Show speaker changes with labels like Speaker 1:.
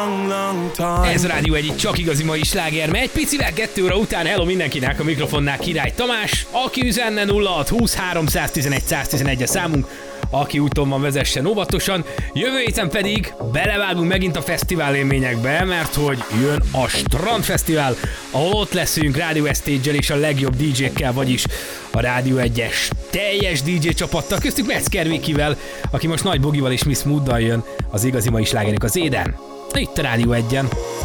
Speaker 1: Ez a Rádió egy csak igazi mai sláger, megy picivel 2 óra után. Hello mindenkinek, a mikrofonnál Király Tamás. Aki üzenne 0620 311 111 a számunk, aki úton van, vezessen óvatosan. Jövő héten pedig belevágunk megint a fesztivál élményekbe, mert hogy jön a Strandfesztivál, ahol ott leszünk Rádió Estage-el és a legjobb DJ-kkel, vagyis a Rádió 1-es teljes DJ csapattal, köztük Metzger Vikivel, aki most Nagy Bogival és Miss Mooddal jön az igazi mai slágernek az éden. Itt a Rádió 1-en.